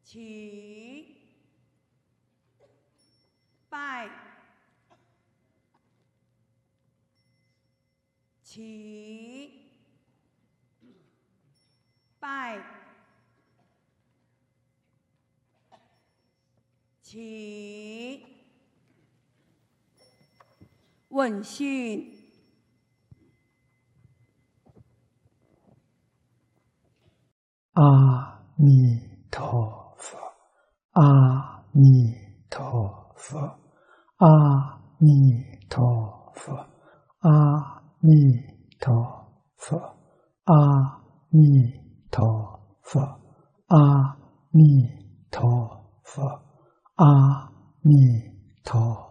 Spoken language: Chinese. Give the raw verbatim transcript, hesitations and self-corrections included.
起，拜，起，拜，起，问讯。 阿弥陀佛，阿弥陀佛，阿弥陀佛，阿弥陀佛，阿弥陀佛，阿弥陀佛，阿弥陀